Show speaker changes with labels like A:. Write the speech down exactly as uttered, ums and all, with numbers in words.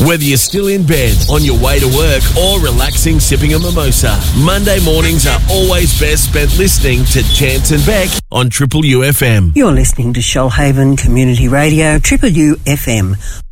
A: Whether you're still in bed, on your way to work, or relaxing sipping a mimosa, Monday mornings are always best spent listening to Chance and Beck on Triple U F M.
B: You're listening to Shoalhaven Community Radio, Triple U F M.